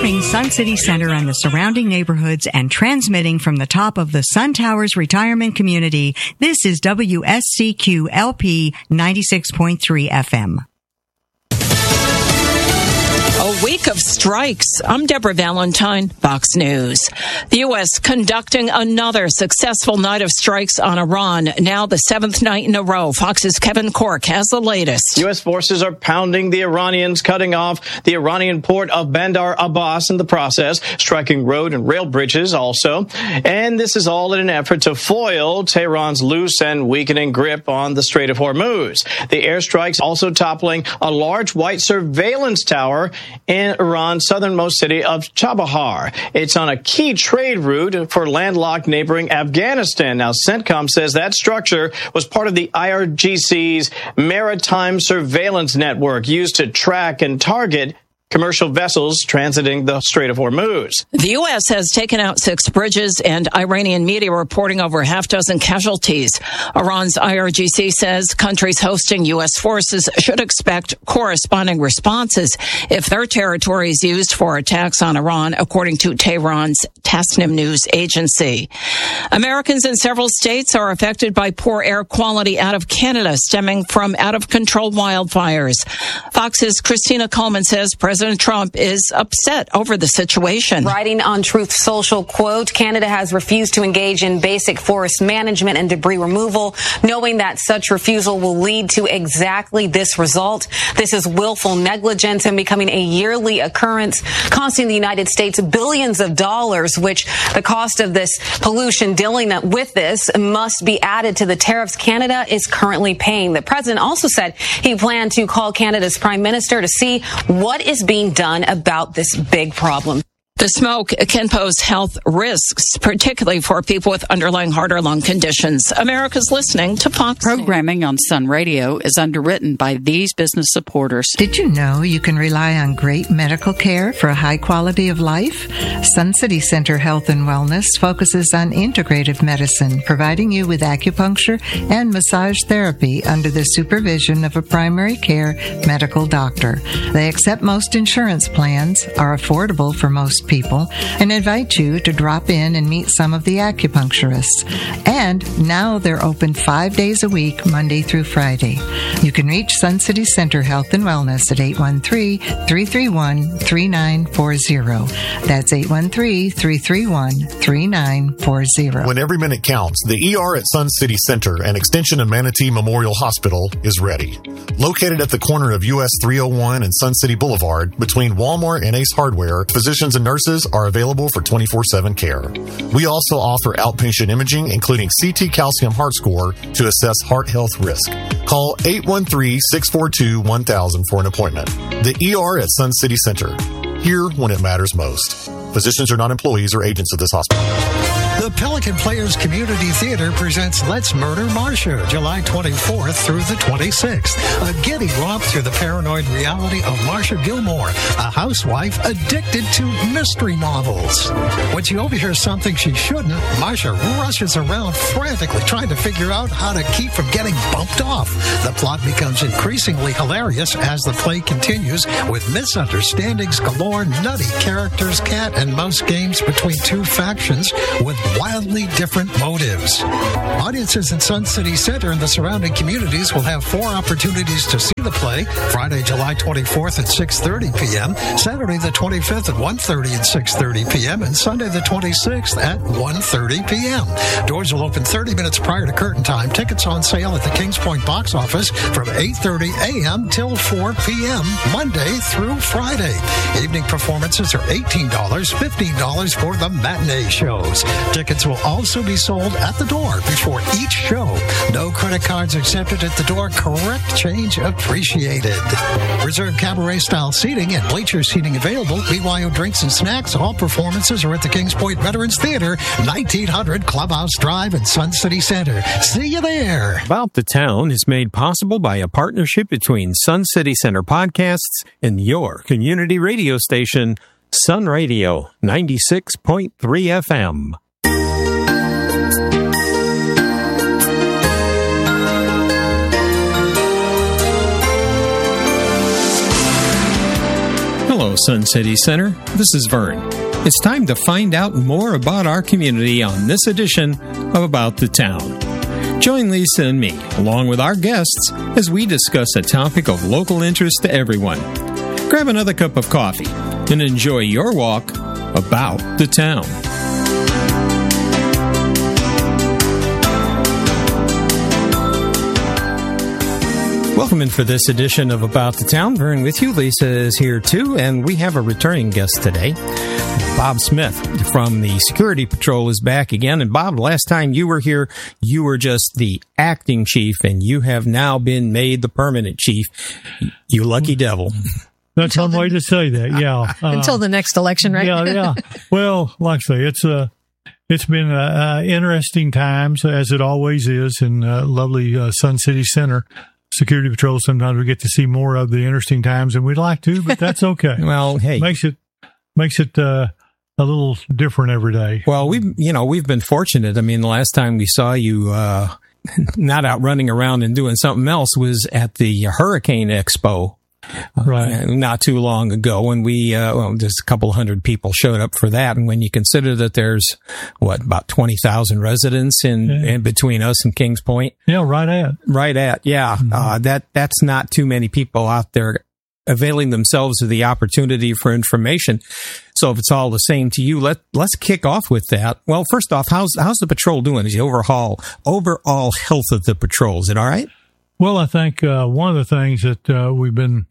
Serving Sun City Center and the surrounding neighborhoods and transmitting from the top of the Sun Towers retirement community, this is WSCQ-LP 96.3 FM. A week of strikes. I'm Deborah Valentine, Fox News. The U.S. conducting another successful night of strikes on Iran, now the seventh night in a row. Fox's Kevin Cork has the latest. U.S. forces are pounding the Iranians, cutting off the Iranian port of Bandar Abbas in the process, striking road and rail bridges also. And this is all in an effort to foil Tehran's loose and weakening grip on the Strait of Hormuz. The airstrikes also toppling a large white surveillance tower in Iran's southernmost city of Chabahar. It's on a key trade route for landlocked neighboring Afghanistan. Now, CENTCOM says that structure was part of the IRGC's maritime surveillance network used to track and target commercial vessels transiting the Strait of Hormuz. The U.S. has taken out 6 bridges, and Iranian media reporting over half dozen casualties. Iran's IRGC says countries hosting U.S. forces should expect corresponding responses if their territory is used for attacks on Iran, according to Tehran's Tasnim news agency. Americans in several states are affected by poor air quality out of Canada, stemming from out-of-control wildfires. Fox's Christina Coleman says President Trump is upset over the situation. Writing on Truth Social, quote, Canada has refused to engage in basic forest management and debris removal, knowing that such refusal will lead to exactly this result. This is willful negligence and becoming a yearly occurrence, costing the United States billions of dollars, which the cost of this pollution dealing with this must be added to the tariffs Canada is currently paying. The president also said he planned to call Canada's prime minister to see what is being done about this big problem. The smoke can pose health risks, particularly for people with underlying heart or lung conditions. America's listening to Fox Programming on Sun Radio is underwritten by these business supporters. Did you know you can rely on great medical care for a high quality of life? Sun City Center Health and Wellness focuses on integrative medicine, providing you with acupuncture and massage therapy under the supervision of a primary care medical doctor. They accept most insurance plans, are affordable for most people, and invite you to drop in and meet some of the acupuncturists. And now they're open 5 days a week, Monday through Friday. You can reach Sun City Center Health and Wellness at 813-331-3940. That's 813-331-3940. When every minute counts, the ER at Sun City Center and Extension of Manatee Memorial Hospital is ready. Located at the corner of US 301 and Sun City Boulevard, between Walmart and Ace Hardware, physicians and nurses are available for 24/7 care. We also offer outpatient imaging, including CT calcium heart score, to assess heart health risk. Call 813-642-1000 for an appointment. The ER at Sun City Center. Here when it matters most. Physicians are not employees or agents of this hospital. The Pelican Players Community Theater presents Let's Murder Marcia, July 24th through the 26th. A giddy romp through the paranoid reality of Marcia Gilmore, a housewife addicted to mystery novels. When she overhears something she shouldn't, Marcia rushes around frantically trying to figure out how to keep from getting bumped off. The plot becomes increasingly hilarious as the play continues, with misunderstandings galore, nutty characters, cat and mouse games between two factions with wildly different motives. Audiences in Sun City Center and the surrounding communities will have 4 opportunities to see the play: Friday, July 24th at 6:30 p.m., Saturday the 25th at 1:30 and 6:30 p.m., and Sunday the 26th at 1:30 p.m. Doors will open 30 minutes prior to curtain time. Tickets on sale at the Kings Point box office from 8:30 a.m. till 4 p.m., Monday through Friday. Evening performances are $18, $15 for the matinee shows. Tickets will also be sold at the door before each show. No credit cards accepted at the door. Correct change appreciated. Reserved cabaret-style seating and bleacher seating available. BYO drinks and snacks. All performances are at the Kings Point Veterans Theater, 1900 Clubhouse Drive in Sun City Center. See you there. About the Town is made possible by a partnership between Sun City Center Podcasts and your community radio station, Sun Radio 96.3 FM. Hello, Sun City Center. This is Vern. It's time to find out more about our community on this edition of About the Town. Join Lisa and me, along with our guests, as we discuss a topic of local interest to everyone. Grab another cup of coffee and enjoy your walk about the town. Welcome in for this edition of About the Town. Vern with you. Lisa is here too, and we have a returning guest today. Bob Smith from the Security Patrol is back again. And Bob, last time you were here, you were just the acting chief, and you have now been made the permanent chief. You lucky devil. That's one way to say that, yeah. Until the next election, right? Yeah. Well, like I say, it's been interesting times, as it always is, in lovely Sun City Center. Security Patrol, sometimes we get to see more of the interesting times than we'd like to, but that's okay. Well, hey. Makes it a little different every day. Well, we've been fortunate. I mean, the last time we saw you not out running around and doing something else was at the Hurricane Expo. Right. Not too long ago when just a couple hundred people showed up for that. And when you consider that there's, about 20,000 residents in between us and Kings Point. Yeah, right at. Yeah. Mm-hmm. That's not too many people out there availing themselves of the opportunity for information. So if it's all the same to you, let's kick off with that. Well, first off, how's the patrol doing? Is the overall health of the patrol, is it all right? Well, I think one of the things that we've been,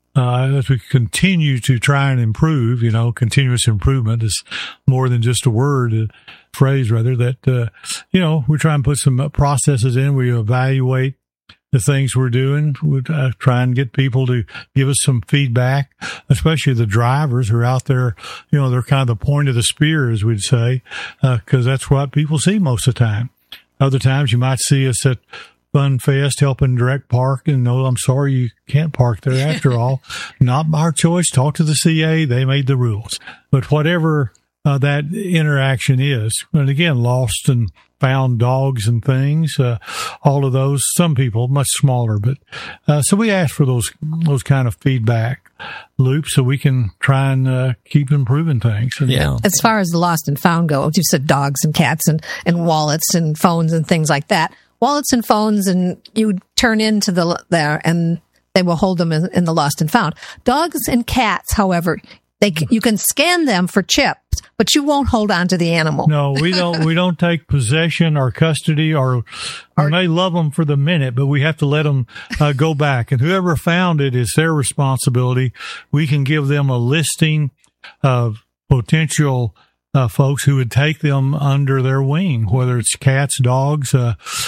as we continue to try and improve, continuous improvement is more than just a phrase rather, that, we try and put some processes in. We evaluate the things we're doing. We try and get people to give us some feedback, especially the drivers who are out there. They're kind of the point of the spear, as we'd say, because that's what people see most of the time. Other times you might see us at Fun Fest helping direct park, and no, I'm sorry, you can't park there after all. Not our choice. Talk to the CA. They made the rules. But whatever that interaction is, and again, lost and found dogs and things, all of those, some people much smaller, but so we ask for those kind of feedback loops so we can try and keep improving things. Yeah. As far as the lost and found go, you said dogs and cats and wallets and phones and things like that. Wallets and phones, and you turn into there, and they will hold them in the lost and found. Dogs and cats, however, you can scan them for chips, but you won't hold on to the animal. No, we don't. We don't take possession or custody, or we may love them for the minute, but we have to let them go back. And whoever found it is their responsibility. We can give them a listing of potential folks who would take them under their wing, whether it's cats, dogs,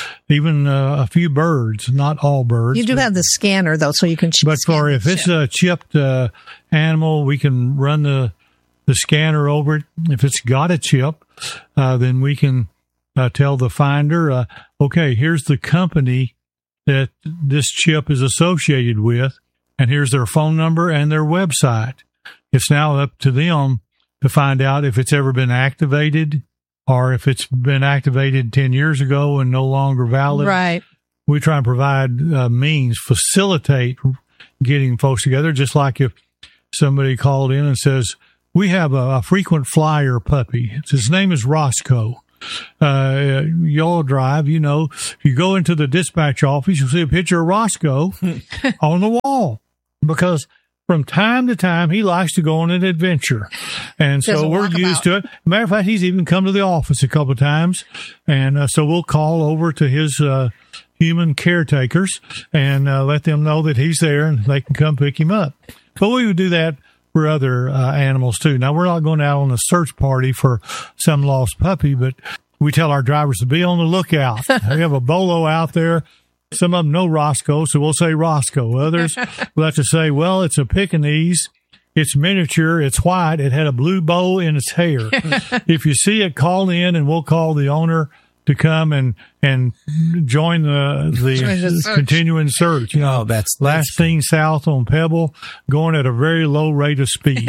even a few birds, not all birds. You do have the scanner, though, so you can But if it's a chipped animal, we can run the scanner over it. If it's got a chip, then we can tell the finder, okay, here's the company that this chip is associated with, and here's their phone number and their website. It's now up to them to find out if it's ever been activated or if it's been activated 10 years ago and no longer valid. Right. We try and provide means, facilitate getting folks together, just like if somebody called in and says, we have a frequent flyer puppy. His name is Roscoe. Y'all drive, if you go into the dispatch office, you'll see a picture of Roscoe on the wall, because from time to time, he likes to go on an adventure. And so we're used to it. Matter of fact, he's even come to the office a couple of times. And so we'll call over to his human caretakers and let them know that he's there and they can come pick him up. But we would do that for other animals, too. Now, we're not going out on a search party for some lost puppy, but we tell our drivers to be on the lookout. We have a bolo out there. Some of them know Roscoe, so we'll say Roscoe. Others will have to say, well, it's a Pekingese. It's miniature. It's white. It had a blue bow in its hair. If you see it, call in, and we'll call the owner to come and join the continuing search. That's last seen south on Pebble, going at a very low rate of speed.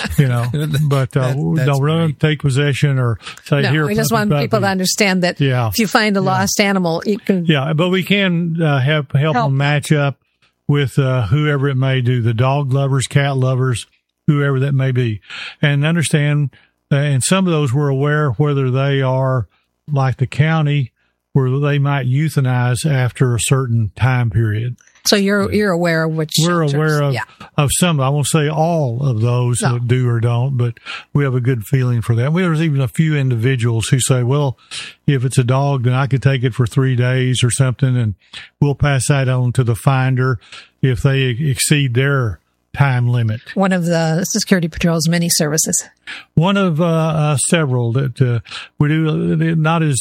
But don't run, take possession, or say here. We just want people to understand that if you find a lost animal, you can. Yeah, but we can help them match up with whoever it may do. The dog lovers, cat lovers, whoever that may be. And understand, and some of those we're aware whether they are like the county where they might euthanize after a certain time period. So you're aware of which we're shelters. aware of some. I won't say all of those that do or don't, but we have a good feeling for that. There's even a few individuals who say, well, if it's a dog, then I could take it for 3 days or something, and we'll pass that on to the finder if they exceed their time limit. One of the Security Patrol's many services. One of several that we do, not as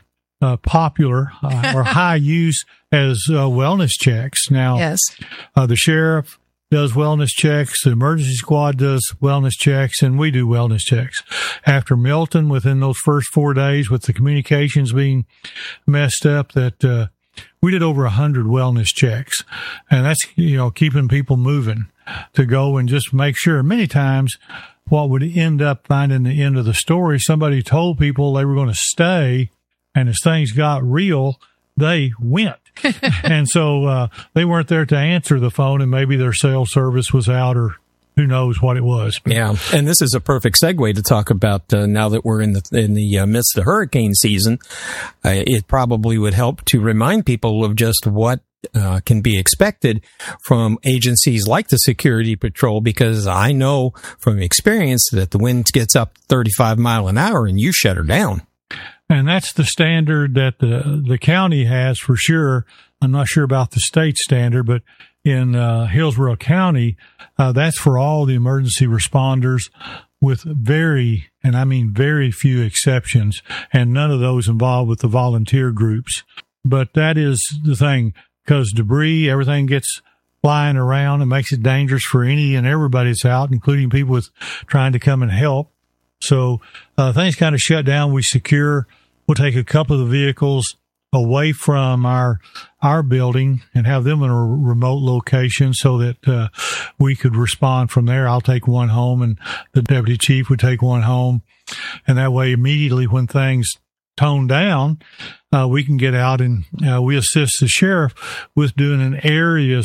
popular or high use as wellness checks. Now, yes. The sheriff does wellness checks, the emergency squad does wellness checks, and we do wellness checks. After Milton, within those first 4 days, with the communications being messed up, that we did over 100 wellness checks, and that's keeping people moving to go and just make sure. Many times, what would end up finding the end of the story, somebody told people they were going to stay, and as things got real, they went. And so they weren't there to answer the phone, and maybe their cell service was out, or who knows what it was. But, yeah, and this is a perfect segue to talk about now that we're in the midst of hurricane season. It probably would help to remind people of just what can be expected from agencies like the Security Patrol, because I know from experience that the wind gets up 35 mile an hour and you shut her down. And that's the standard that the county has for sure. I'm not sure about the state standard, but in Hillsborough County, that's for all the emergency responders, with very few exceptions, and none of those involved with the volunteer groups. But that is the thing, because debris, everything gets flying around and makes it dangerous for any and everybody that's out, including people trying to come and help. So things kind of shut down. We'll take a couple of the vehicles away from our building and have them in a remote location so that we could respond from there. I'll take one home, and the deputy chief would take one home. And that way, immediately when things tone down, we can get out, and we assist the sheriff with doing an areas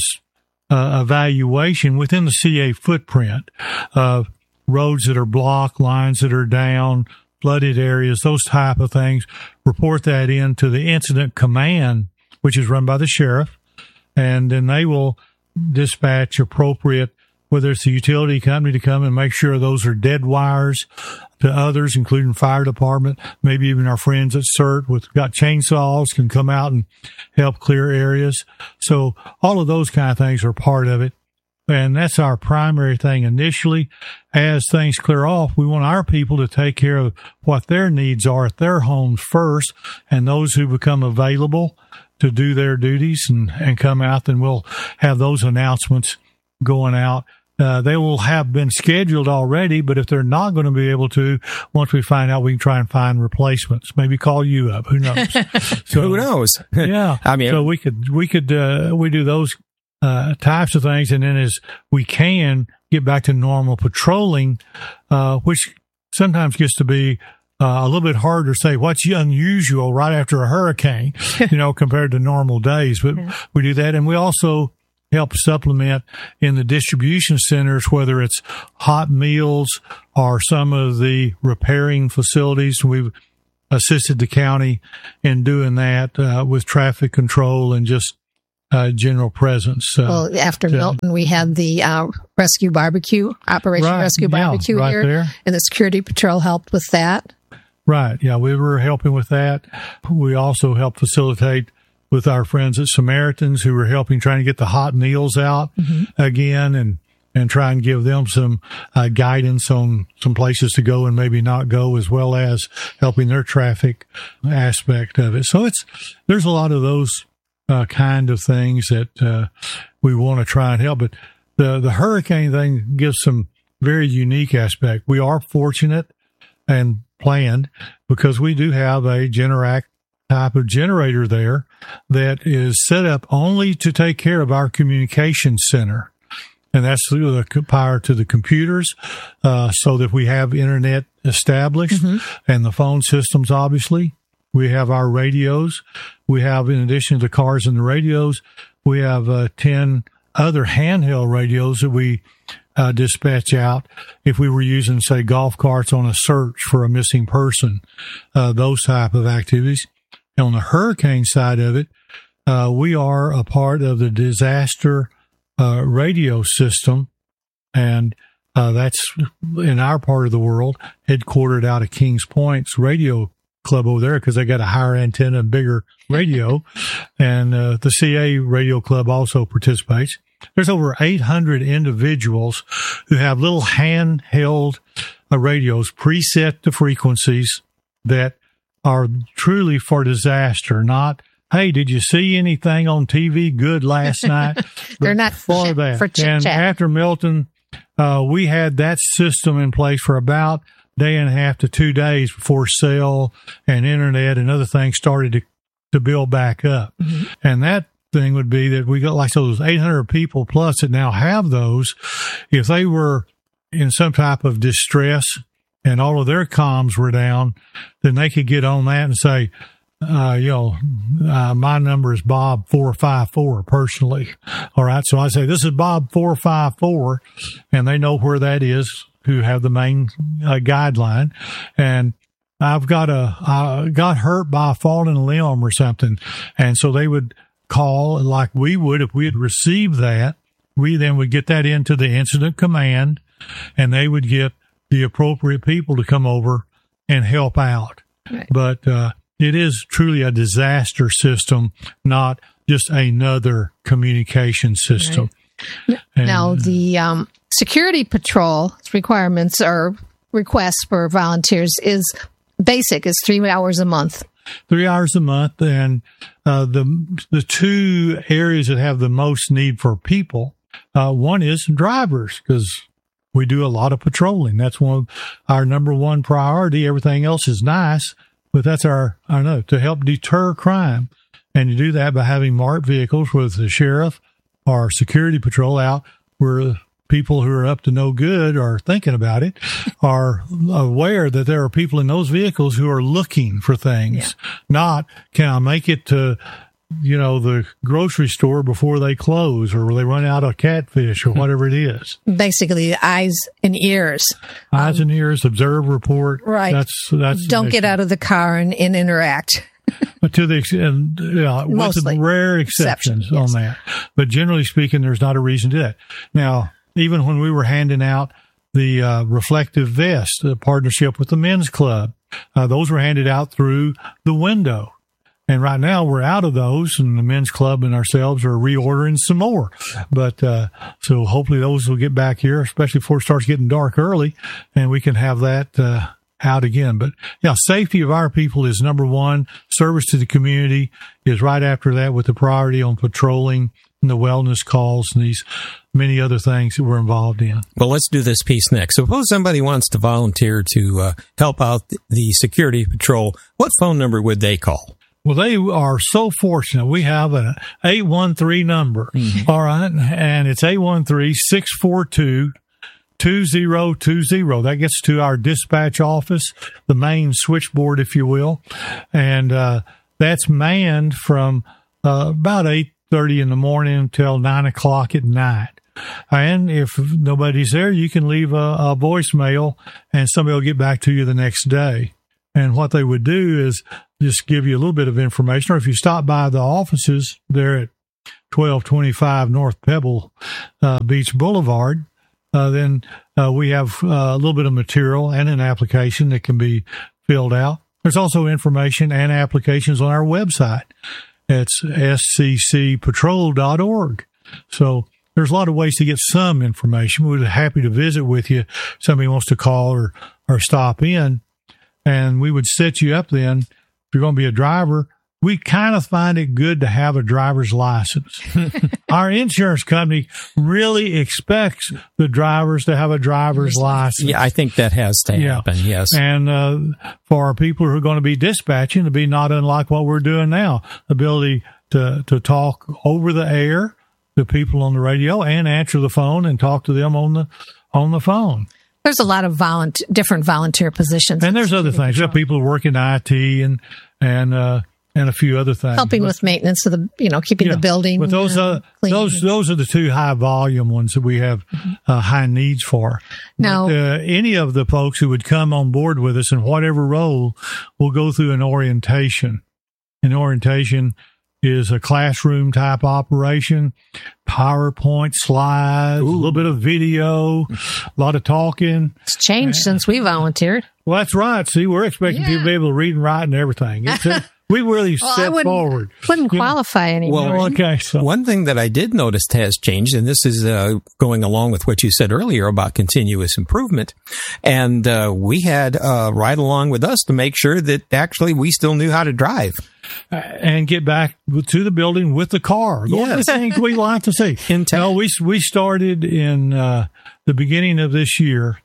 evaluation within the CA footprint of roads that are blocked, lines that are down, flooded areas, those type of things. Report that in to the incident command, which is run by the sheriff, and then they will dispatch appropriate, whether it's the utility company to come and make sure those are dead wires, to others, including fire department, maybe even our friends at CERT got chainsaws, can come out and help clear areas. So all of those kind of things are part of it. And that's our primary thing initially. As things clear off, we want our people to take care of what their needs are at their homes first, and those who become available to do their duties and come out, then we'll have those announcements going out. They will have been scheduled already, but if they're not going to be able to, once we find out, we can try and find replacements. Maybe call you up. Who knows? So, who knows? Yeah. I mean, so we do those types of things, and then as we can get back to normal patrolling, which sometimes gets to be a little bit harder to say what's unusual right after a hurricane, compared to normal days. But we do that, and we also help supplement in the distribution centers, whether it's hot meals or some of the repairing facilities. We've assisted the county in doing that with traffic control and just general presence. Well, after Milton, we had the Rescue Barbecue, Operation Rescue Barbecue right here, there. And the Security Patrol helped with that. Right, yeah, we were helping with that. We also helped facilitate with our friends at Samaritans, who were trying to get the hot meals out again, and try and give them some guidance on some places to go and maybe not go, as well as helping their traffic aspect of it. So there's a lot of those kind of things that we want to try and help. But the hurricane thing gives some very unique aspect. We are fortunate and planned because we do have a Generac type of generator there that is set up only to take care of our communication center. And that's through the power to the computers, so that we have internet established and the phone systems, obviously. We have our radios. We have, in addition to the cars and the radios, we have 10 other handheld radios that we dispatch out if we were using, say, golf carts on a search for a missing person, those type of activities. On the hurricane side of it, we are a part of the disaster radio system, and that's in our part of the world, headquartered out of Kings Point's radio club over there because they got a higher antenna and bigger radio, and the CA radio club also participates. There's over 800 individuals who have little handheld radios preset to frequencies that are truly for disaster, not, hey, did you see anything on TV good last night? They're not for that. For chit-chat. And after Milton, we had that system in place for about a day and a half to 2 days before cell and internet and other things started to build back up. Mm-hmm. And that thing would be that we got like those 800 people plus that now have those. If they were in some type of distress and all of their comms were down, then they could get on that and say, my number is Bob 454 personally. All right. So I say, this is Bob 454, and they know where that is, who have the main guideline. And I got hurt by a fallen limb or something. And so they would call like we would if we had received that. We then would get that into the incident command, and they would get the appropriate people to come over and help out. Right. But it is truly a disaster system, not just another communication system. Right. Now, the Security Patrol's requirements or requests for volunteers is basic, is 3 hours a month. 3 hours a month, and the two areas that have the most need for people, one is drivers, because we do a lot of patrolling. That's one of our number one priority. Everything else is nice, but that's to help deter crime. And you do that by having marked vehicles with the sheriff or security patrol out where people who are up to no good or thinking about it are aware that there are people in those vehicles who are looking for things. Yeah. Not, can I make it to, the grocery store before they close or they run out of catfish or whatever it is. Basically, eyes and ears. Eyes and ears, observe, report. Right. That's don't get out of the car and interact. But to the extent, with rare exceptions on that. But generally speaking, there's not a reason to do that. Now, even when we were handing out the reflective vest, the partnership with the men's club, those were handed out through the window. And right now we're out of those, and the men's club and ourselves are reordering some more. But so hopefully those will get back here, especially before it starts getting dark early, and we can have that out again. But safety of our people is number one. Service to the community is right after that, with the priority on patrolling and the wellness calls and these many other things that we're involved in. Well, let's do this piece next. Suppose somebody wants to volunteer to help out the security patrol. What phone number would they call? Well, they are so fortunate. We have an 813 number, all right, and it's 813-642-2020. That gets to our dispatch office, the main switchboard, if you will, and that's manned from about 8:30 in the morning until 9 o'clock at night. And if nobody's there, you can leave a voicemail, and somebody will get back to you the next day. And what they would do is just give you a little bit of information, or if you stop by the offices there at 1225 North Pebble Beach Boulevard, then we have a little bit of material and an application that can be filled out. There's also information and applications on our website. It's sccpatrol.org. So there's a lot of ways to get some information. We're happy to visit with you. Somebody wants to call or stop in, and we would set you up then. If you're going to be a driver, we kind of find it good to have a driver's license. Our insurance company really expects the drivers to have a driver's license. Yeah, I think that has to happen, yes. And for our people who are going to be dispatching, to be not unlike what we're doing now, ability to talk over the air to people on the radio and answer the phone and talk to them on the phone. There's a lot of different volunteer positions. And there's other things. We have people who work in IT and and a few other things. Helping with maintenance of the, keeping the building. But those are the two high volume ones that we have high needs for. Now, any of the folks who would come on board with us in whatever role will go through an orientation. An orientation is a classroom type operation, PowerPoint slides, a little bit of video, a lot of talking. It's changed since we volunteered. Well, that's right. See, we're expecting people to be able to read and write and everything. We really step forward. Wouldn't qualify anymore. Well, okay. So one thing that I did notice has changed, and this is going along with what you said earlier about continuous improvement. And we had right along with us to make sure that actually we still knew how to drive. And get back to the building with the car. Those are things we like to see. We started in the beginning of this year,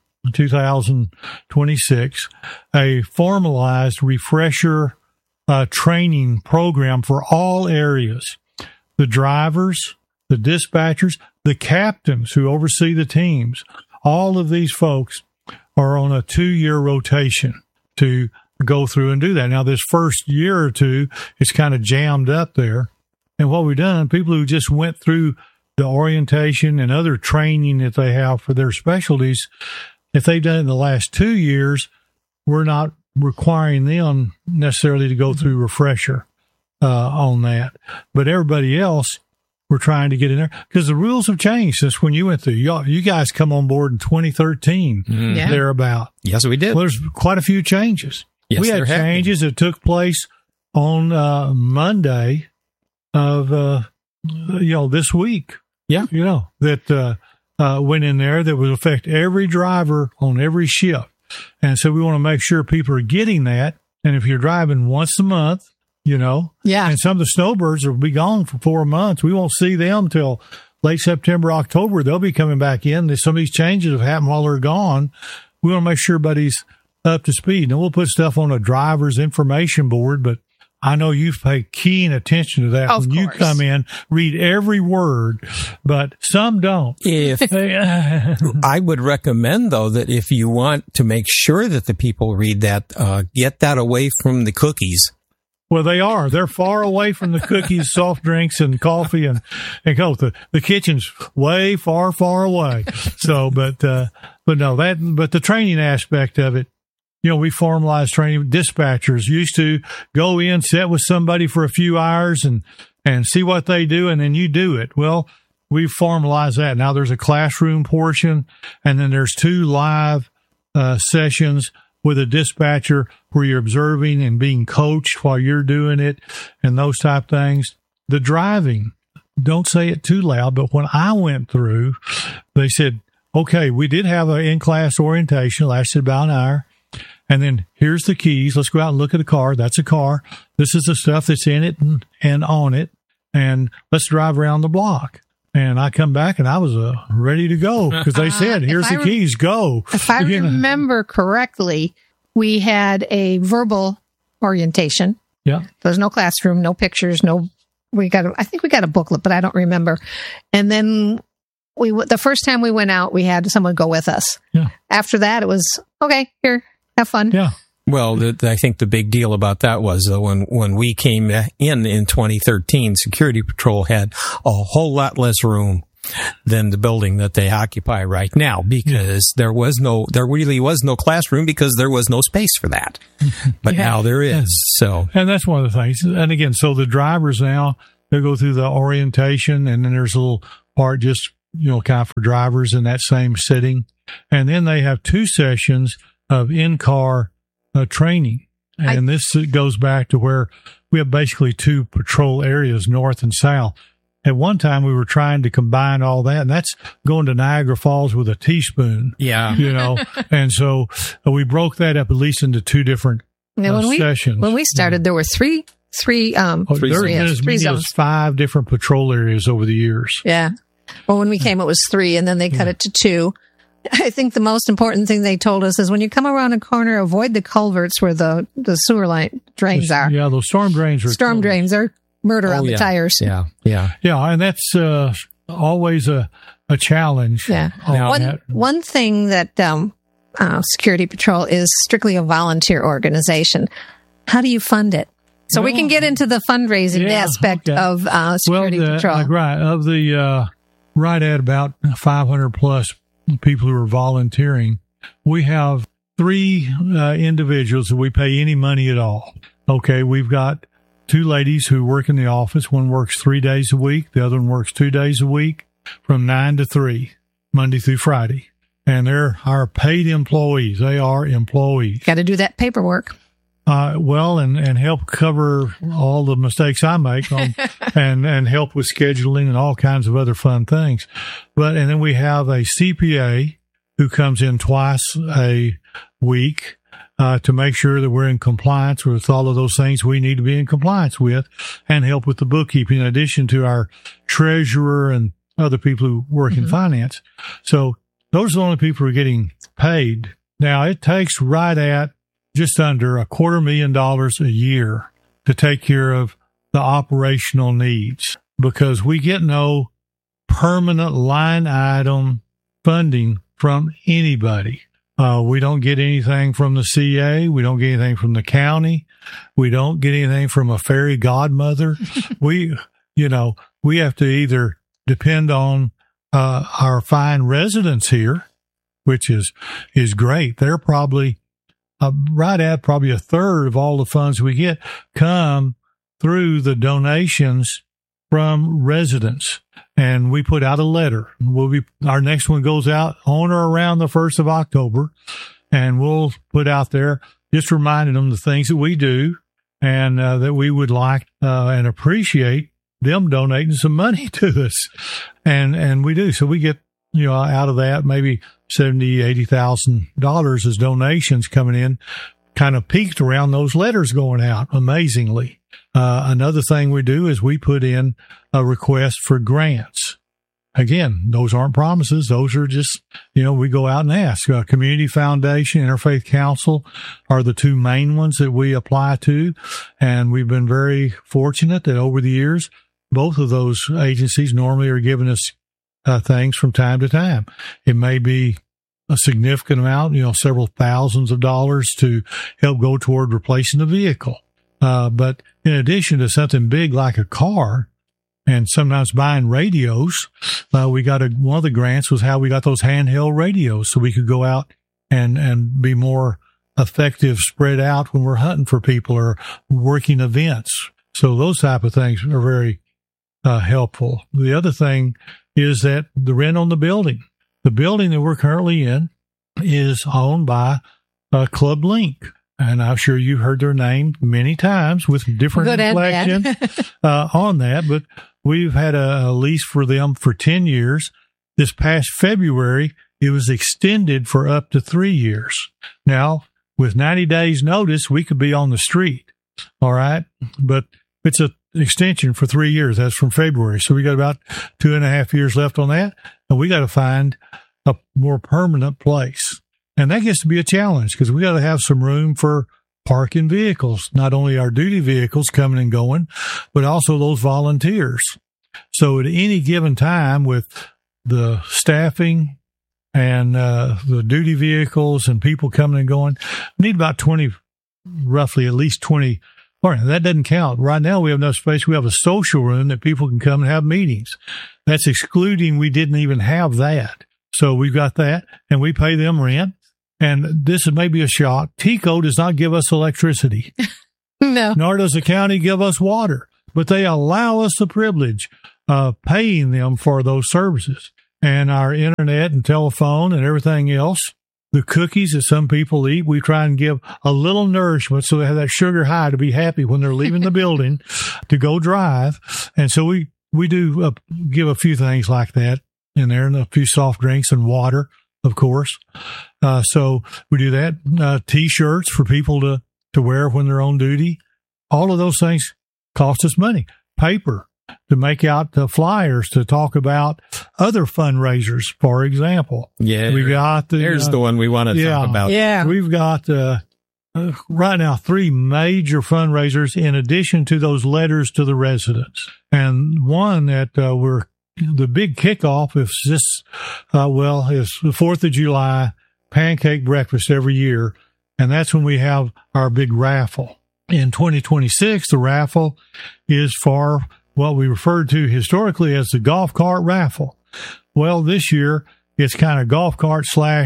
2026, a formalized refresher training program for all areas. The drivers, the dispatchers, the captains who oversee the teams, all of these folks are on a 2-year rotation to go through and do that. Now, this first year or two, it's kind of jammed up there. And what we've done, people who just went through the orientation and other training that they have for their specialties, if they've done it in the last 2 years, we're not requiring them necessarily to go through refresher on that. But everybody else, we're trying to get in there because the rules have changed since when you went through. You guys come on board in 2013, thereabout. Yes, we did. Well, there's quite a few changes. Yes, we had changes that took place on Monday of this week. Yeah, that went in there that would affect every driver on every shift. And so we want to make sure people are getting that. And if you're driving once a month, and some of the snowbirds will be gone for 4 months. We won't see them till late September, October. They'll be coming back in. Some of these changes have happened while they're gone. We want to make sure everybody's up to speed. And we'll put stuff on a driver's information board, but I know you pay keen attention to that. When you come in, read every word, but some don't. I would recommend, though, that if you want to make sure that the people read that, get that away from the cookies. Well, they are. They're far away from the cookies, soft drinks, and coffee, and the kitchen's way far, far away. So, but the training aspect of it. We formalized training. Dispatchers used to go in, sit with somebody for a few hours and see what they do, and then you do it. Well, we've formalized that. Now there's a classroom portion, and then there's 2 live sessions with a dispatcher where you're observing and being coached while you're doing it and those type things. The driving, don't say it too loud, but when I went through, they said, okay, we did have an in-class orientation, lasted about an hour. And then here's the keys. Let's go out and look at a car. That's a car. This is the stuff that's in it and on it. And let's drive around the block. And I come back and I was ready to go because they said, here's the keys, go. If I remember correctly, we had a verbal orientation. Yeah. There was no classroom, no pictures, I think we got a booklet, but I don't remember. And then the first time we went out, we had someone go with us. Yeah. After that, it was, okay, here. Have fun. Yeah. Well, I think the big deal about that was when we came in 2013, Security Patrol had a whole lot less room than the building that they occupy right now because there really was no classroom because there was no space for that. But now there is. So, and that's one of the things. And again, so the drivers now, they go through the orientation, and then there's a little part just kind of for drivers in that same sitting, and then they have 2 sessions of in-car training. And this goes back to where we have basically 2 patrol areas, north and south. At one time, we were trying to combine all that, and that's going to Niagara Falls with a teaspoon. Yeah. And so we broke that up at least into 2 different sessions. When we started, there were three there's been as many as 5 different patrol areas over the years. Yeah. Well, when we came, it was 3, and then they cut it to 2. I think the most important thing they told us is when you come around a corner, avoid the culverts where the sewer line drains are. Yeah, those storm drains are murder on the tires. Yeah. Yeah, and that's always a challenge. Yeah. One thing that Security Patrol is strictly a volunteer organization. How do you fund it? So we can get into the fundraising aspect of Security Patrol. Right. Of the, right at about 500 plus people who are volunteering, we have 3 individuals that we pay any money at all. Okay, we've got 2 ladies who work in the office. One works 3 days a week. The other one works 2 days a week from 9 to 3, Monday through Friday. And they're our paid employees. They are employees. Got to do that paperwork. And help cover all the mistakes I make and help with scheduling and all kinds of other fun things. And then we have a CPA who comes in twice a week to make sure that we're in compliance with all of those things we need to be in compliance with and help with the bookkeeping in addition to our treasurer and other people who work in finance. So those are the only people who are getting paid. Now, it takes right at just under $250,000 a year to take care of the operational needs because we get no permanent line item funding from anybody. We don't get anything from the CA. We don't get anything from the county. We don't get anything from a fairy godmother. We have to either depend on our fine residents here, which is great. They're probably right at probably a third of all the funds we get come through the donations from residents. And we put out a letter. Our next one goes out on or around the 1st of October. And we'll put out there just reminding them the things that we do and that we would like and appreciate them donating some money to us. And we do. So we get, out of that, maybe $70,000, $80,000 as donations coming in, kind of peaked around those letters going out, amazingly. Another thing we do is we put in a request for grants. Again, those aren't promises. Those are just, we go out and ask. Community Foundation, Interfaith Council are the 2 main ones that we apply to. And we've been very fortunate that over the years, both of those agencies normally are giving us things from time to time. It may be a significant amount, several thousands of dollars to help go toward replacing the vehicle. But in addition to something big like a car and sometimes buying radios, we got one of the grants was how we got those handheld radios so we could go out and be more effective spread out when we're hunting for people or working events. So those type of things are very helpful. The other thing is that the rent on the building that we're currently in is owned by Club Link. And I'm sure you've heard their name many times with different inflection on that. But we've had a lease for them for 10 years. This past February, it was extended for up to 3 years. Now, with 90 days notice, we could be on the street. All right. But it's an extension for 3 years. That's from February. So we got about 2.5 years left on that. And we got to find a more permanent place. And that gets to be a challenge because we got to have some room for parking vehicles, not only our duty vehicles coming and going, but also those volunteers. So at any given time with the staffing and the duty vehicles and people coming and going, we need about 20, roughly at least 20. That doesn't count. Right now we have enough space. We have a social room that people can come and have meetings. That's excluding we didn't even have that. So we've got that and we pay them rent. And this may be a shock. TECO does not give us electricity. No. Nor does the county give us water. But they allow us the privilege of paying them for those services. And our internet and telephone and everything else, the cookies that some people eat, we try and give a little nourishment so they have that sugar high to be happy when they're leaving the building to go drive. And so we do give a few things like that in there and a few soft drinks and water, of course. So we do that. T-shirts for people to wear when they're on duty. All of those things cost us money. Paper to make out the flyers to talk about other fundraisers, for example. Yeah. We got there's the one we want to talk about. Yeah. We've got right now 3 major fundraisers in addition to those letters to the residents. And one that the big kickoff is is the 4th of July pancake breakfast every year. And that's when we have our big raffle. In 2026, the raffle is for what we referred to historically as the golf cart raffle. Well, this year, it's kind of golf cart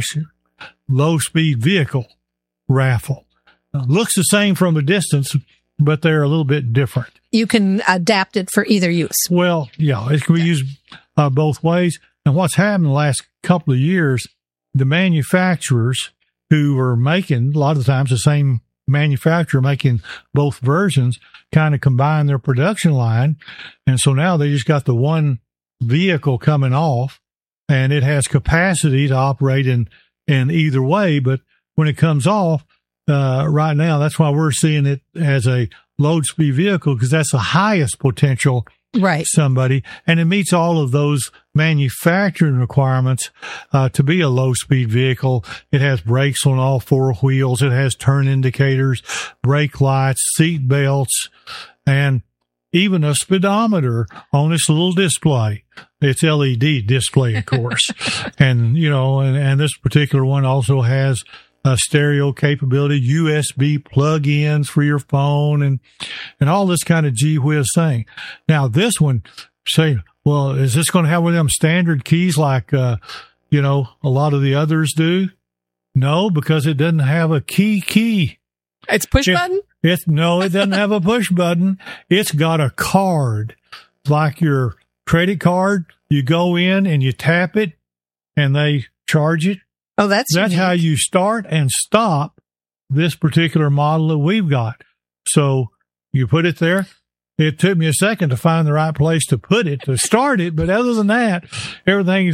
/ low-speed vehicle raffle. Looks the same from a distance, but they're a little bit different. You can adapt it for either use. Well, yeah, it can be used both ways. And what's happened the last couple of years, the manufacturers who are making, a lot of the times the same manufacturer making both versions, kind of combine their production line. And so now they just got the one vehicle coming off, and it has capacity to operate in either way. But when it comes off, right now, that's why we're seeing it as a load speed vehicle, because that's the highest potential somebody, and it meets all of those manufacturing requirements to be a low speed vehicle. It has brakes on all four wheels. It has turn indicators, brake lights, seat belts, and even a speedometer on this little display. It's LED display, of course. And, you know, and this particular one also has stereo capability, USB plug-ins for your phone, and all this kind of gee whiz thing. Now, this one, say, well, is this going to have one of them standard keys like, you know, a lot of the others do? No, because it doesn't have a key. It's push button? No, it doesn't have a push button. It's got a card, like your credit card. You go in and you tap it, and they charge it. Oh, that's how you start and stop this particular model that we've got. So you put it there. It took me a second to find the right place to put it, to start it. But other than that, everything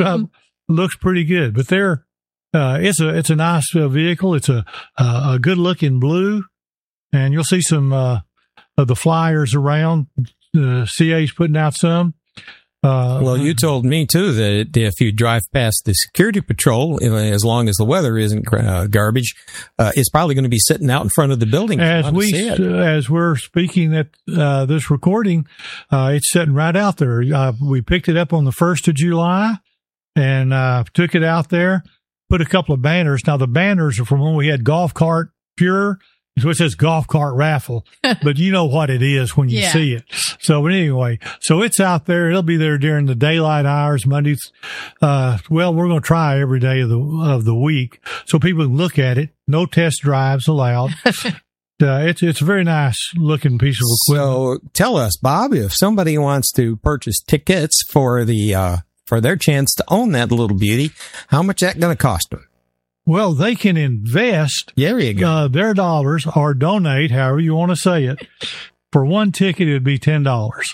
looks pretty good. But it's a nice vehicle. It's a good looking blue, and you'll see some of the flyers around. CA's putting out some. Well, you told me, too, that if you drive past the security patrol, as long as the weather isn't garbage, it's probably going to be sitting out in front of the building. As we're speaking at this recording, it's sitting right out there. We picked it up on the 1st of July and took it out there, put a couple of banners. Now, the banners are from when we had Golf Cart Pure. So it says golf cart raffle, but you know what it is when you see it. So anyway, so it's out there. It'll be there during the daylight hours, Mondays. Well, we're going to try every day of the week so people can look at it. No test drives allowed. It's a very nice looking piece of equipment. So tell us, Bob, if somebody wants to purchase tickets for their chance to own that little beauty, how much is that going to cost them? Well, they can invest their dollars or donate, however you want to say it. For one ticket, it would be $10.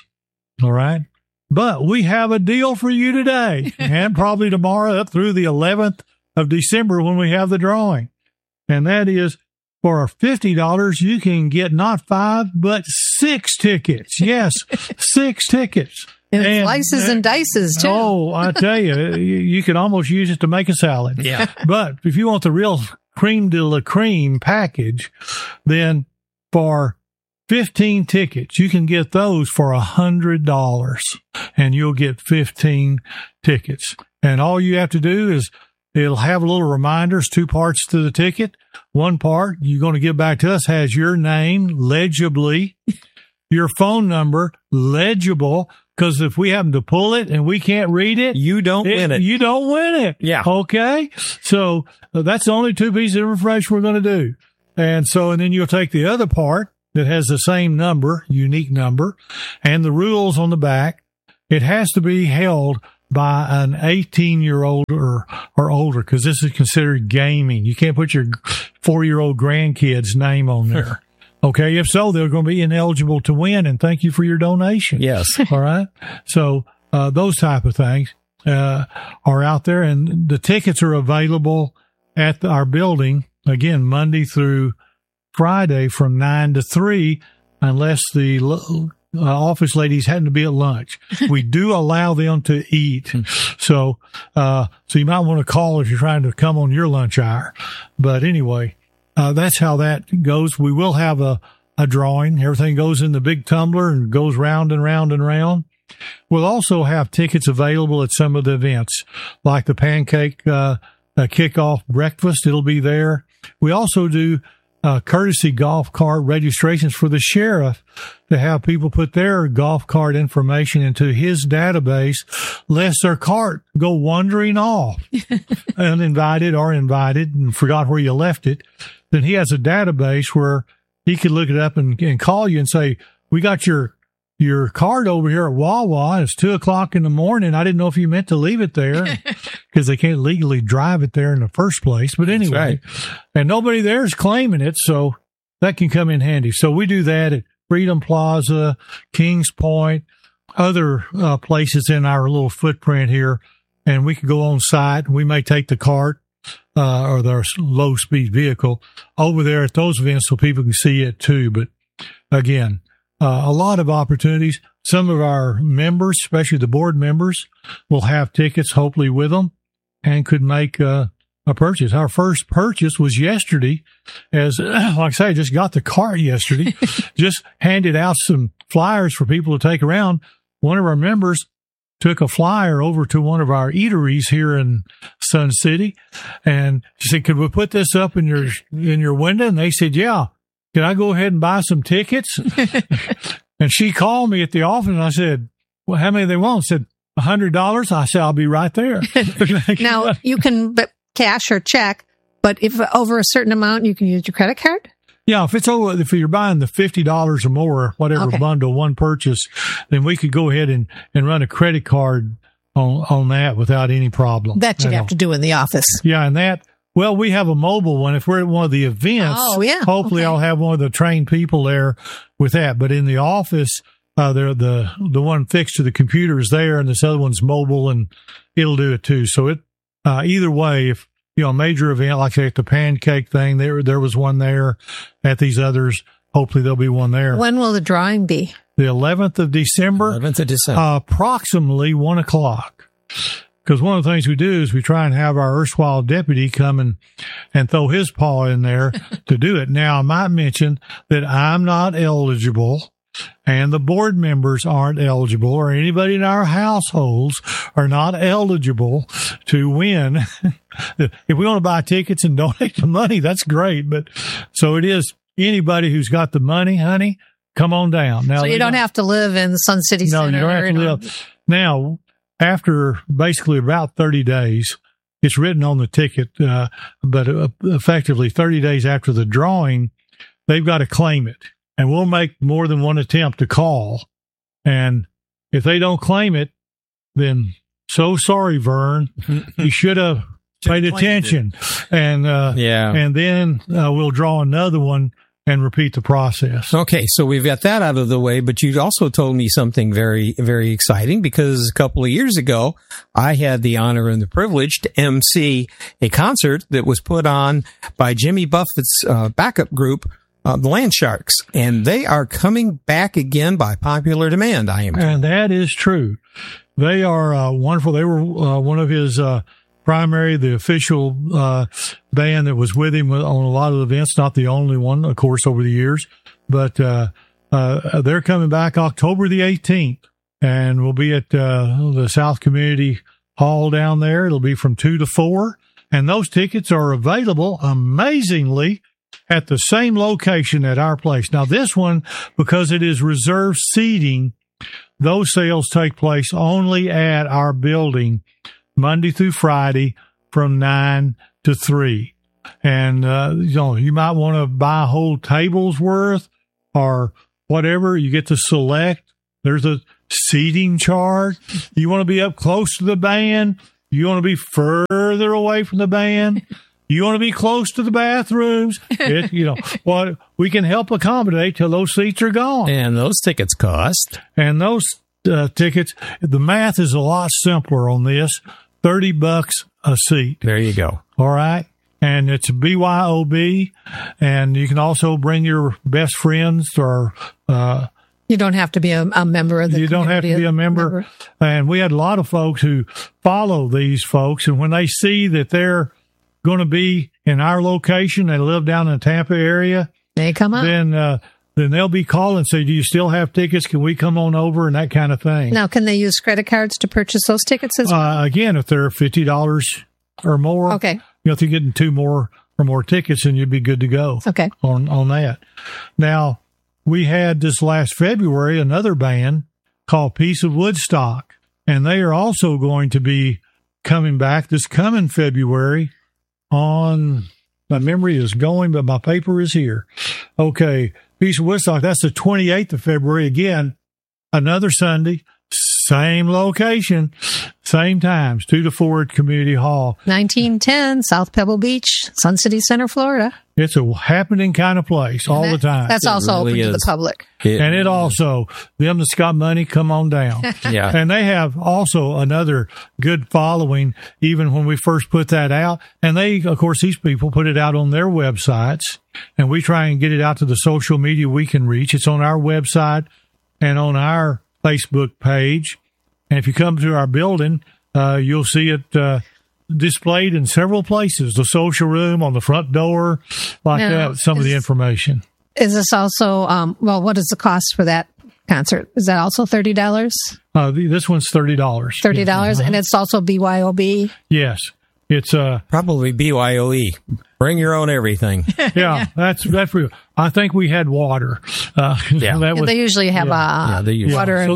All right? But we have a deal for you today and probably tomorrow up through the 11th of December when we have the drawing. And that is, for $50, you can get not 5, but 6 tickets. Yes, 6 tickets. And slices and dices, too. Oh, I tell you, you can almost use it to make a salad. Yeah. But if you want the real creme de la creme package, then for 15 tickets, you can get those for $100, and you'll get 15 tickets. And all you have to do is it'll have little reminders, 2 parts to the ticket. One part you're going to give back to us has your name legibly, your phone number legible, because if we happen to pull it and we can't read it, you don't win it. You don't win it. Yeah. Okay. So that's the only 2 pieces of information we're going to do. And then you'll take the other part that has the same number, unique number, and the rules on the back. It has to be held by an 18-year-old or older, because this is considered gaming. You can't put your 4-year-old grandkid's name on there. Okay, if so, they're going to be ineligible to win, and thank you for your donation. Yes. All right? So those type of things are out there, and the tickets are available at our building, again, Monday through Friday from 9 to 3, unless the office ladies happen to be at lunch. We do allow them to eat. So you might want to call if you're trying to come on your lunch hour. But anyway, that's how that goes. We will have a drawing. Everything goes in the big tumbler and goes round and round and round. We'll also have tickets available at some of the events, like the pancake kickoff breakfast. It'll be there. We also do courtesy golf cart registrations for the sheriff to have people put their golf cart information into his database, lest their cart go wandering off, uninvited or invited, and forgot where you left it. Then he has a database where he could look it up and call you and say, we got your cart over here at Wawa. It's 2:00 in the morning. I didn't know if you meant to leave it there because they can't legally drive it there in the first place. But anyway, and nobody there is claiming it, so that can come in handy. So we do that at Freedom Plaza, Kings Point, other places in our little footprint here, and we can go on site. We may take the cart or their low-speed vehicle over there at those events so people can see it too. But again, a lot of opportunities. Some of our members, especially the board members, will have tickets hopefully with them and could make a purchase. Our first purchase was yesterday, as like I say, I just got the cart yesterday, just handed out some flyers for people to take around. One of our members took a flyer over to one of our eateries here in Sun City, and she said, "Could we put this up in your window?" And they said, "Yeah. Can I go ahead and buy some tickets?" And she called me at the office, and I said, "Well, how many they want?" She said, $100. I said, "I'll be right there." Now, you can cash or check, but if over a certain amount, you can use your credit card? Yeah, if you're buying the $50 or more, whatever bundle, one purchase, then we could go ahead and run a credit card on that without any problem. That you'd have to do in the office. Yeah, and that, well, we have a mobile one. If we're at one of the events, hopefully I'll have one of the trained people there with that. But in the office, the one fixed to the computer is there, and this other one's mobile, and it'll do it too. So either way, if a major event like at the pancake thing, there was one there. At these others, hopefully there'll be one there. When will the drawing be? The 11th of December. Approximately 1:00. Because one of the things we do is we try and have our erstwhile deputy come and throw his paw in there to do it. Now, I might mention that I'm not eligible, and the board members aren't eligible, or anybody in our households are not eligible to win. If we want to buy tickets and donate the money, that's great. But so it is anybody who's got the money, honey, come on down. Now, so you don't have to live in Sun City Center. No, you don't have to live. Now, after basically about 30 days, it's written on the ticket, but effectively 30 days after the drawing, they've got to claim it. And we'll make more than one attempt to call. And if they don't claim it, then so sorry, Vern. You should have paid attention. And then we'll draw another one and repeat the process. Okay, so we've got that out of the way, but you also told me something very, very exciting, because a couple of years ago, I had the honor and the privilege to MC a concert that was put on by Jimmy Buffett's backup group, the Land Sharks, and they are coming back again by popular demand, I am told. And that is true. They are wonderful. They were one of his the official band that was with him on a lot of events, not the only one, of course, over the years. But they're coming back October the 18th, and we'll be at the South Community Hall down there. It'll be from 2 to 4, and those tickets are available, amazingly, at the same location at our place. Now, this one, because it is reserved seating, those sales take place only at our building Monday through Friday from 9 to 3. And, you might want to buy a whole table's worth or whatever. You get to select. There's a seating chart. You want to be up close to the band. You want to be further away from the band. You want to be close to the bathrooms. What we can help accommodate till those seats are gone. And those tickets cost. And those tickets, the math is a lot simpler on this. $30 a seat. There you go. All right. And it's BYOB. And you can also bring your best friends or, you don't have to be a member of the community. You don't have to be a member. And we had a lot of folks who follow these folks. And when they see that they're going to be in our location, they live down in the Tampa area, they come up. Then they'll be calling and say, "Do you still have tickets? Can we come on over?" and that kind of thing. Now, can they use credit cards to purchase those tickets as well? Again, if they're $50 or more. Okay. If you're getting 2 more or more tickets, and you'd be good to go. Okay. On that. Now, we had this last February another band called Piece of Woodstock, and they are also going to be coming back this coming February on, my memory is going, but my paper is here. Okay, Piece of Woodstock, that's the 28th of February. Again, another Sunday, same location, same times, 2 to 4 at Community Hall. 1910 South Pebble Beach, Sun City Center, Florida. It's a happening kind of place all the time. That's also really open to the public. And it also, them that's got money, come on down. Yeah. And they have also another good following, even when we first put that out. And they, of course, these people put it out on their websites, and we try and get it out to the social media we can reach. It's on our website and on our Facebook page. And if you come to our building, you'll see it displayed in several places, the social room, on the front door, like that, some of the information. Is this also, what is the cost for that concert? Is that also $30? This one's $30. $30, yes. And it's also BYOB? Yes. It's probably BYOE. Bring your own everything. Yeah, that's real. I think we had water. They usually have water. So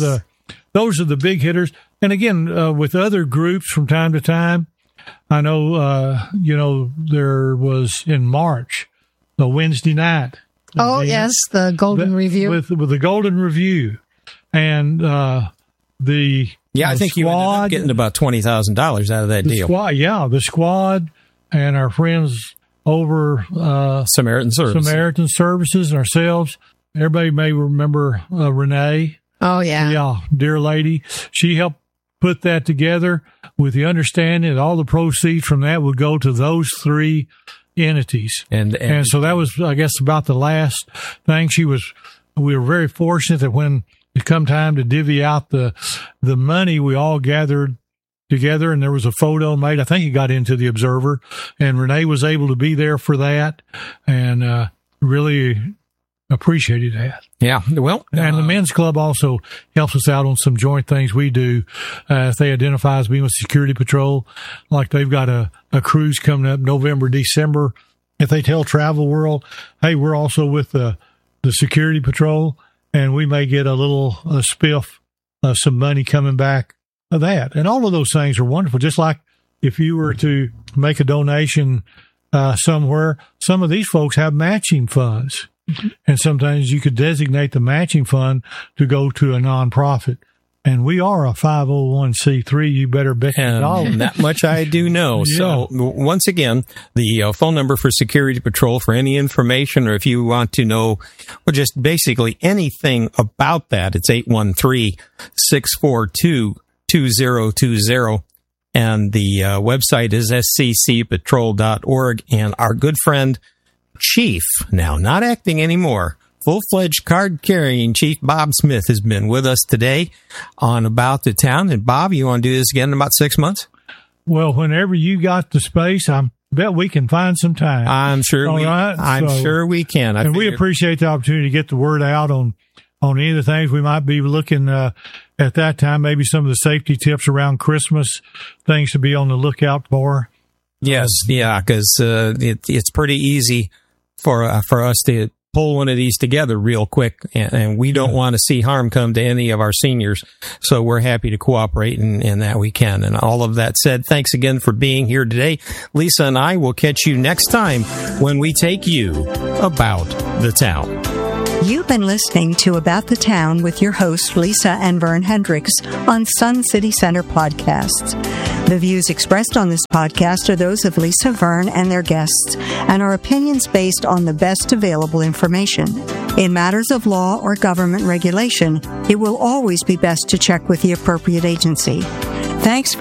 those are the big hitters. And again, with other groups from time to time, I know, there was in March, a Wednesday night. Oh, yes, the Golden Review. With the Golden Review. And the I think you ended up getting about $20,000 out of that deal. The squad and our friends over Samaritan Services and ourselves. Everybody may remember Renee. Oh, yeah. Yeah, dear lady. She helped put that together with the understanding that all the proceeds from that would go to those three entities. And so that was, I guess, about the last thing. We were very fortunate that when it come time to divvy out the money, we all gathered together, and there was a photo made. I think it got into the Observer, and Renee was able to be there for that, and really appreciated that. Yeah, well, and the men's club also helps us out on some joint things we do. If they identify as being with Security Patrol, like they've got a cruise coming up November, December. If they tell Travel World, hey, we're also with the Security Patrol, and we may get a spiff, some money coming back of that. And all of those things are wonderful. Just like if you were to make a donation somewhere, some of these folks have matching funds. Mm-hmm. And sometimes you could designate the matching fund to go to a nonprofit. And we are a 501c3. You better bet your dollar. That much I do know. Yeah. So once again, the phone number for Security Patrol for any information, or if you want to know, well, just basically anything about that, it's 813-642-2020. And the website is sccpatrol.org. And our good friend Chief, now not acting anymore, full-fledged card-carrying Chief Bob Smith has been with us today on About the Town. And Bob, you want to do this again in about 6 months? Well, whenever you got the space, I bet we can find some time. I'm sure we can. And we appreciate the opportunity to get the word out on any of the things we might be looking at that time. Maybe some of the safety tips around Christmas, things to be on the lookout for. Yes, yeah, because it's pretty easy for us to pull one of these together real quick, and we don't want to see harm come to any of our seniors, so we're happy to cooperate in that we can. And all of that said, thanks again for being here today. Lisa and I will catch you next time when we take you About the Town. You've been listening to About the Town with your hosts, Lisa and Vern Hendricks, on Sun City Center podcasts. The views expressed on this podcast are those of Lisa, Vern, and their guests, and are opinions based on the best available information. In matters of law or government regulation, it will always be best to check with the appropriate agency. Thanks for